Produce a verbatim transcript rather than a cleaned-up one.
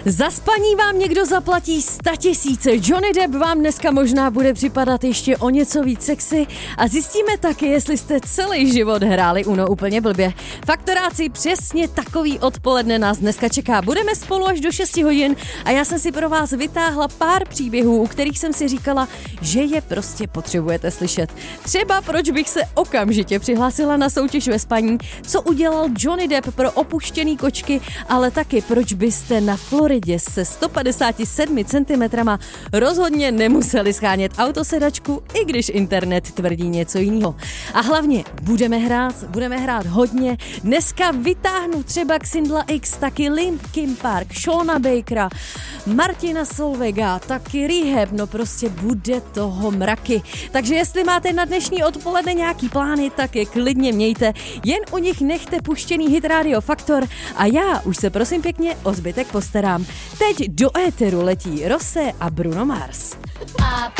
Za spaní vám někdo zaplatí statisíce. Johnny Depp vám dneska možná bude připadat ještě o něco víc sexy a zjistíme taky, jestli jste celý život hráli Uno úplně blbě. Faktoráci, přesně takový odpoledne nás dneska čeká. Budeme spolu až do šesti hodin a já jsem si pro vás vytáhla pár příběhů, u kterých jsem si říkala, že je prostě potřebujete slyšet. Třeba proč bych se okamžitě přihlásila na soutěž ve spaní, co udělal Johnny Depp pro opuštěný kočky, ale taky proč byste na Floridě se sto padesát sedm centimetry rozhodně nemuseli schánět autosedačku, i když internet tvrdí něco jiného. A hlavně budeme hrát, budeme hrát hodně. Dneska vytáhnu třeba Xindla X, taky Linkin Park, Shona Bakera, Martina Solveiga, taky Rehab, no prostě bude toho mraky. Takže jestli máte na dnešní odpoledne nějaký plány, tak je klidně mějte, jen u nich nechte puštěný hit Radio Faktor a já už se prosím pěkně o zbytek postarám. Teď do éteru letí Rosé a Bruno Mars.